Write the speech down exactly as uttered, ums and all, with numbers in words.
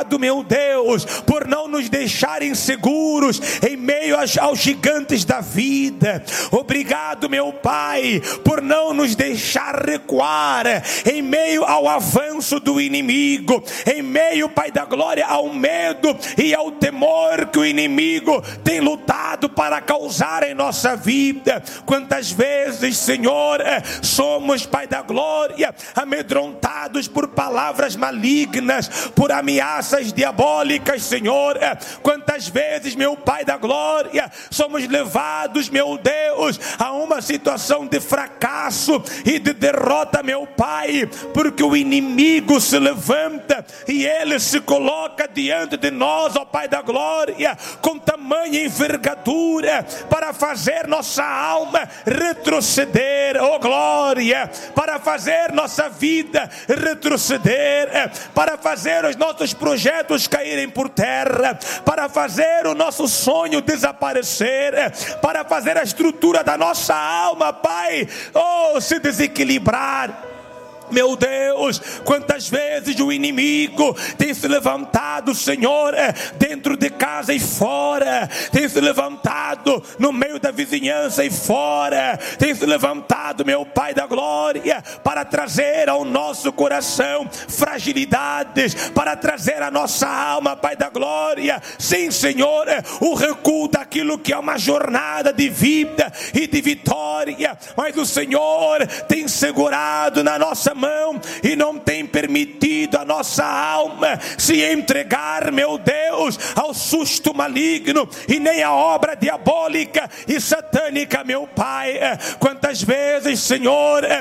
meu Deus, por não nos deixar inseguros em meio aos, aos gigantes da vida. Obrigado, meu Pai, por não nos deixar recuar em meio ao avanço do inimigo, em meio, Pai da glória, ao medo e ao temor que o inimigo tem lutado para causar em nossa vida. Quantas vezes, Senhor, somos, Pai da glória, amedrontados por palavras malignas, por ameaças diabólicas, Senhor. Quantas vezes, meu Pai da glória, somos levados, meu Deus, a uma situação de fracasso e de derrota, meu Pai, porque o inimigo se levanta e ele se coloca diante de nós, ó Pai da glória, com tamanha envergadura para fazer nossa alma retroceder, ó glória, para fazer nossa vida retroceder, para fazer os nossos projetos caírem por terra, para fazer o nosso sonho desaparecer, para fazer a estrutura da nossa alma, Pai, oh, se desequilibrar. Meu Deus, quantas vezes o inimigo tem se levantado, Senhor, dentro de casa e fora, tem se levantado no meio da vizinhança e fora, tem se levantado, meu Pai da glória, para trazer ao nosso coração fragilidades, para trazer à nossa alma, Pai da glória, sim, Senhor, o recuo daquilo que é uma jornada de vida e de vitória, mas o Senhor tem segurado na nossa mão e não tem permitido a nossa alma se entregar, meu Deus, ao susto maligno e nem à obra diabólica e satânica, meu Pai. Quantas vezes, Senhor,